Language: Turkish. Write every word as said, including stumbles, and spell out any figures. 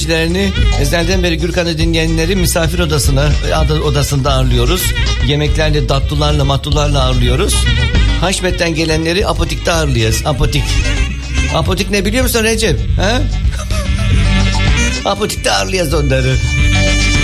Ezelden beri Gürkan'ı dinleyenleri misafir odasına odasında ağırlıyoruz. Yemeklerle, tatlılarla, matlularla ağırlıyoruz. Haşmet'ten gelenleri apotikte ağırlıyoruz. Apotik. Apotik ne biliyor musun Recep? Ha? Apotikte ağırlıyoruz onları.